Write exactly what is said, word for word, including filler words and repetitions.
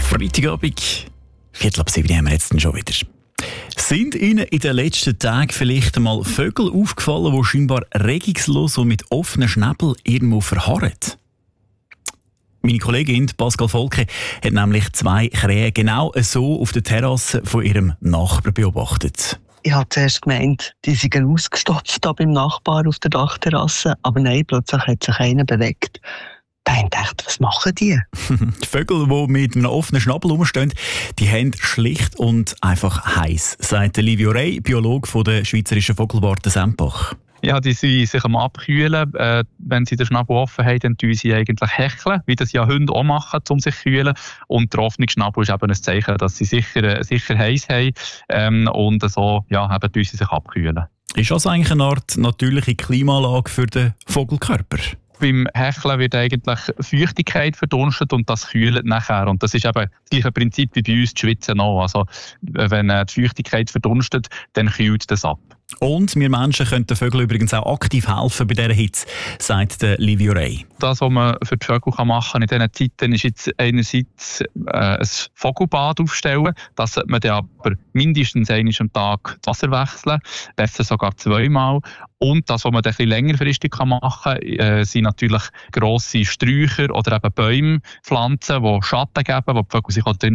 Freitagabend, Viertel ab sieben haben wir jetzt schon wieder. Sind Ihnen in den letzten Tagen vielleicht einmal Vögel aufgefallen, die scheinbar regungslos und mit offenen Schnäbel irgendwo verharren? Meine Kollegin Pascal Volke hat nämlich zwei Krähen genau so auf der Terrasse von ihrem Nachbarn beobachtet. Ich habe zuerst gemeint, die seien ausgestopft da beim Nachbar auf der Dachterrasse, aber nein, plötzlich hat sich einer bewegt. Da habe ich gedacht, was machen die? Die Vögel, die mit einem offenen Schnabel rumstehen, die haben schlicht und einfach heiß, sagt Livio Rey, Biologe von der Schweizerischen Vogelwarte Sempach. Ja, die sind sich am Abkühlen. Äh, wenn sie den Schnabel offen haben, dann tun sie eigentlich hecheln, wie das ja Hunde auch machen, um sich zu kühlen. Und der offene Schnabel ist eben ein Zeichen, dass sie sicher, sicher heiß haben. Ähm, und so ja, eben tun sie sich abkühlen. Ist das eigentlich eine Art natürliche Klimaanlage für den Vogelkörper? Beim Hecheln wird eigentlich Feuchtigkeit verdunstet und das kühlt nachher. Und das ist eben das gleiche Prinzip wie bei uns, die Schwitzen auch. Also, wenn die Feuchtigkeit verdunstet, dann kühlt das ab. Und wir Menschen können den Vögeln übrigens auch aktiv helfen bei dieser Hitze, sagt der Livio Rey. Das, was man für die Vögel machen kann in diesen Zeiten, ist jetzt einerseits äh, ein Vogelbad aufstellen. Das sollte man dann aber mindestens einmal am Tag das Wasser wechseln, besser sogar zweimal. Und das, was man dann ein bisschen längerfristig machen kann, äh, sind natürlich grosse Sträucher oder eben Bäume pflanzen, die Schatten geben, wo die Vögel sich auch drin